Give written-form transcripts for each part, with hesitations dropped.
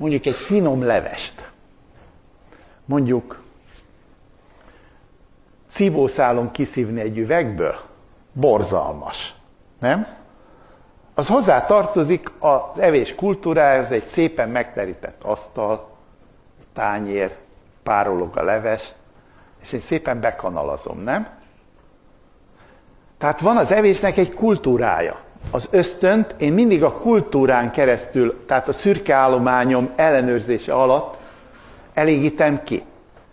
mondjuk egy finom levest, mondjuk szívószálon kiszívni egy üvegből, borzalmas, nem? Az hozzá tartozik az evés kultúrájához, egy szépen megterített asztal, tányér, párolog a leves, és én szépen bekanalazom, nem? Tehát van az evésnek egy kultúrája. Az ösztönt én mindig a kultúrán keresztül, tehát a szürke állományom ellenőrzése alatt elégítem ki.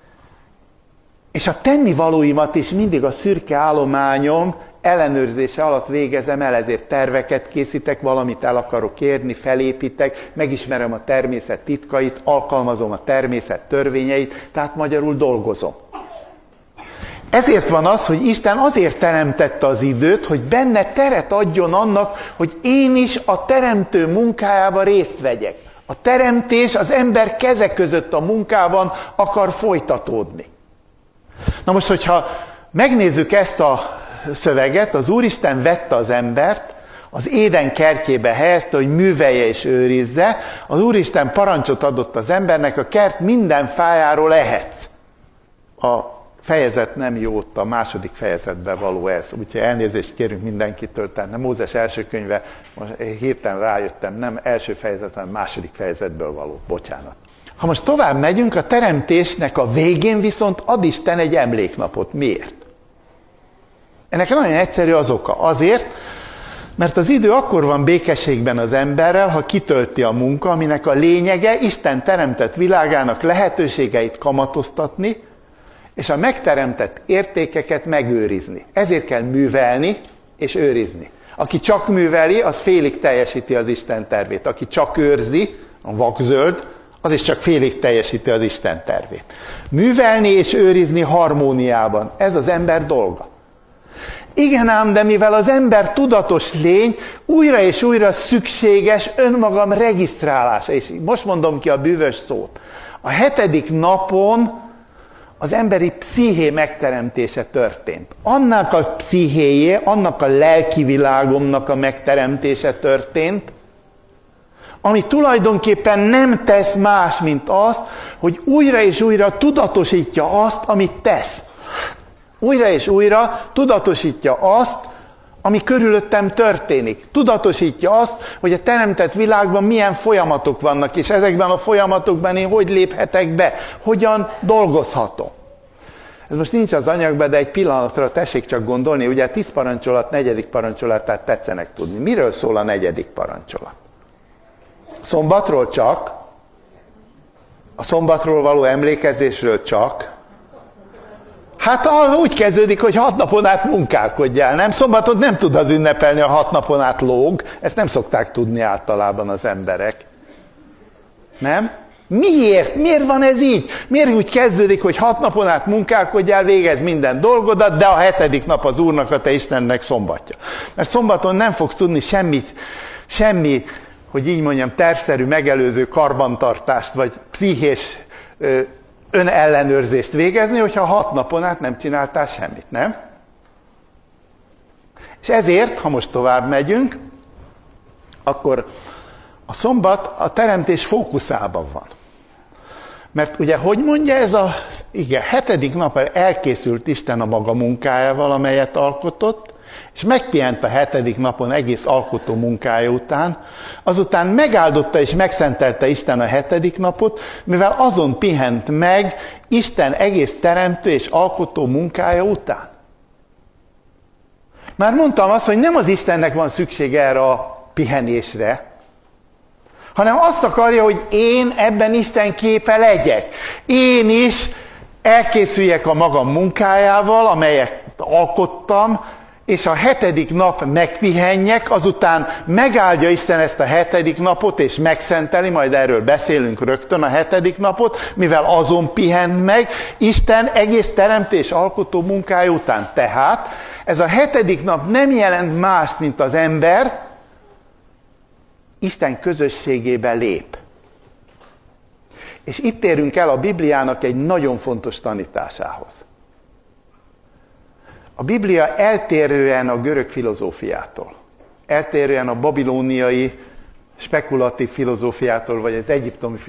És a tennivalóimat is mindig a szürke állományom ellenőrzése alatt végezem el, ezért terveket készítek, valamit el akarok érni, felépítek, megismerem a természet titkait, alkalmazom a természet törvényeit, tehát magyarul dolgozom. Ezért van az, hogy Isten azért teremtette az időt, hogy benne teret adjon annak, hogy én is a teremtő munkájában részt vegyek. A teremtés az ember keze között a munkában akar folytatódni. Na most, hogyha megnézzük ezt a szöveget, az Úristen vette az embert, az Éden kertjébe helyezte, hogy művelje és őrizze. Az Úristen parancsot adott az embernek, a kert minden fájáról ehetsz. A fejezet nem jó, ott a második fejezetben való ez. Úgyhogy elnézést kérünk mindenkitől, tehát nem Mózes első könyve, most hirtelen rájöttem, nem első fejezet, hanem második fejezetből való. Bocsánat. Ha most tovább megyünk, a teremtésnek a végén viszont ad Isten egy emléknapot. Miért? Ennek nagyon egyszerű az oka. Azért, mert az idő akkor van békességben az emberrel, ha kitölti a munka, aminek a lényege Isten teremtett világának lehetőségeit kamatoztatni, és a megteremtett értékeket megőrizni. Ezért kell művelni és őrizni. Aki csak műveli, az félig teljesíti az Isten tervét. Aki csak őrzi, a vakzöld, az is csak félig teljesíti az Isten tervét. Művelni és őrizni harmóniában. Ez az ember dolga. Igen ám, de mivel az ember tudatos lény, újra és újra szükséges önmagam regisztrálása. És most mondom ki a bűvös szót. A 7. napon az emberi psziché megteremtése történt. Annak a pszichéjé, annak a lelki világomnak a megteremtése történt, ami tulajdonképpen nem tesz más, mint azt, hogy újra és újra tudatosítja azt, amit tesz. Újra és újra tudatosítja azt, ami körülöttem történik. Tudatosítja azt, hogy a teremtett világban milyen folyamatok vannak, és ezekben a folyamatokban én hogy léphetek be, hogyan dolgozhatom. Ez most nincs az anyagban, de egy pillanatra tessék csak gondolni, ugye a 10 parancsolat, 4. parancsolatát tetszenek tudni. Miről szól a 4. parancsolat? Szombatról csak, a szombatról való emlékezésről csak. Hát úgy kezdődik, hogy 6 napon át munkálkodjál, nem? Szombatot nem tud az ünnepelni, a 6 napon át lóg. Ezt nem szokták tudni általában az emberek. Nem? Miért? Miért van ez így? Miért úgy kezdődik, hogy 6 napon át munkálkodjál, végez minden dolgodat, de a 7. nap az Úrnak, a te Istennek szombatja? Mert szombaton nem fogsz tudni semmi, hogy így mondjam, tervszerű megelőző karbantartást, vagy pszichés önellenőrzést végezni, hogyha 6 napon át nem csináltál semmit, nem? És ezért, ha most tovább megyünk, akkor a szombat a teremtés fókuszában van. Mert ugye, hogy mondja ez igen, 7. napra elkészült Isten a maga munkájával, amelyet alkotott, és megpihent a 7. napon egész alkotó munkája után, azután megáldotta és megszentelte Isten a 7. napot, mivel azon pihent meg Isten egész teremtő és alkotó munkája után. Már mondtam azt, hogy nem az Istennek van szüksége erre a pihenésre, hanem azt akarja, hogy én ebben Isten képe legyek. Én is elkészüljek a magam munkájával, amelyet alkottam, és a 7. nap megpihenjek, azután megáldja Isten ezt a 7. napot, és megszenteli, majd erről beszélünk rögtön a 7. napot, mivel azon pihent meg Isten egész teremtés alkotó munkája után. Tehát ez a 7. nap nem jelent mást, mint az ember Isten közösségébe lép. És itt érünk el a Bibliának egy nagyon fontos tanításához. A Biblia eltérően a görög filozófiától, eltérően a babilóniai spekulatív filozófiától, vagy az egyiptomi